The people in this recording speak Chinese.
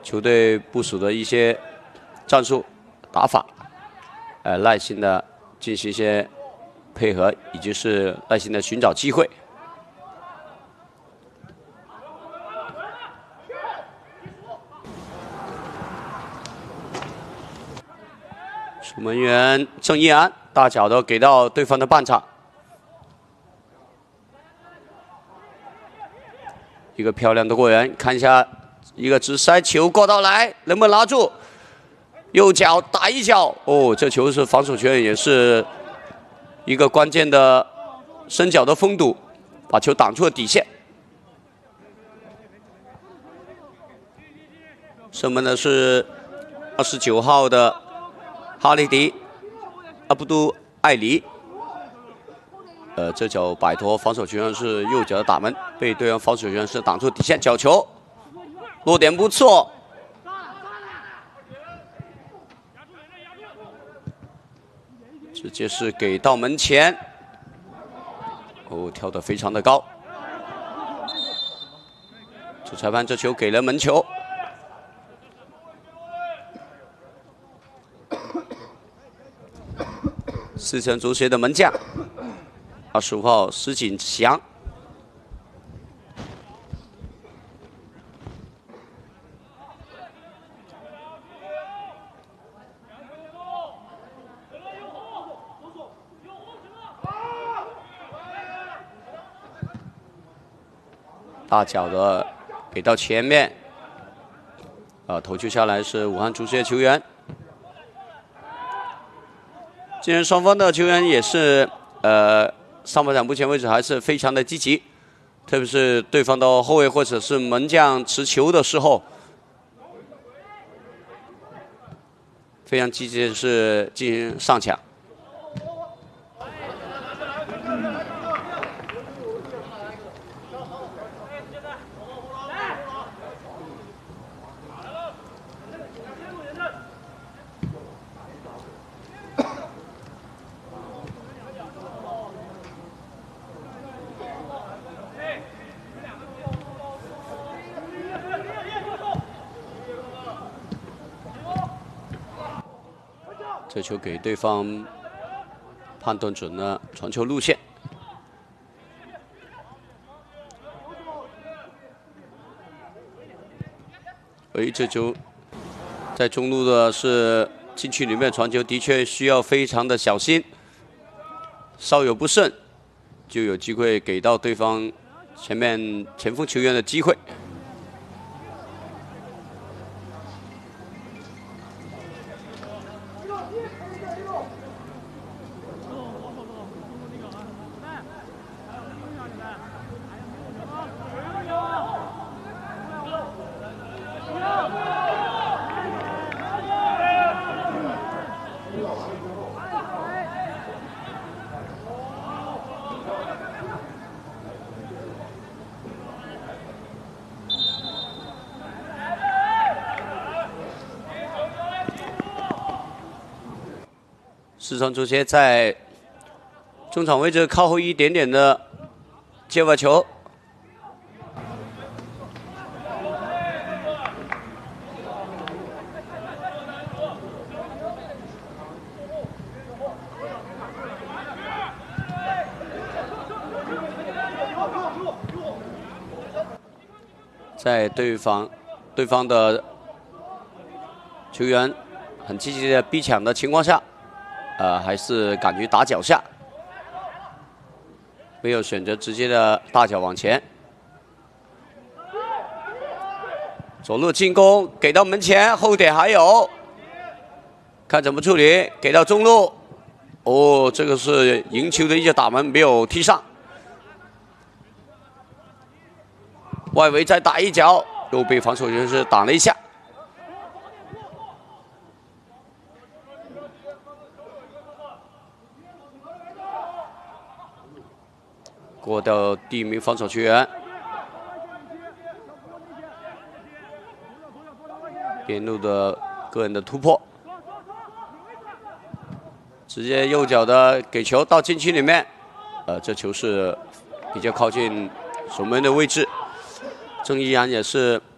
球队部署的一些战术打法，耐心的进行一些配合，以及是耐心的寻找机会。守门员郑一安大脚的给到对方的半场，一个漂亮的过人，看一下一个直塞球过到来，能不能拿住？右脚打一脚，哦，这球是防守球员也是一个关键的伸脚的封堵，把球挡出了底线。射门的是29号的哈利迪·阿卜杜艾里。这脚摆脱防守球员是右脚的打门，被对方防守球员是挡出底线，角球落点不错。直接是给到门前，哦，跳得非常的高。主裁判这球给了门球。四城足协的门将，25号石景祥。大脚的给到前面，头球下来是武汉足协球员。今天双方的球员也是上半场目前为止还是非常的积极，特别是对方的后卫或者是门将持球的时候，非常积极的是进行上抢。这球给对方判断准了传球路线。这球在中路的是禁区里面传球，的确需要非常的小心，稍有不慎就有机会给到对方前面前锋球员的机会。四川足协在中场位置靠后一点点的接发球，在对方的球员很积极的逼抢的情况下。还是敢于打脚下，没有选择直接的大脚往前。左路进攻给到门前，后点还有，看怎么处理。给到中路，哦，这个是赢球的一脚打门，没有踢上。外围再打一脚，又被防守员是挡了一下。过掉第一名防守球员，边路的个人的突破，直接右脚的给球到禁区里面，这球是比较靠近守门的位置，郑一然也是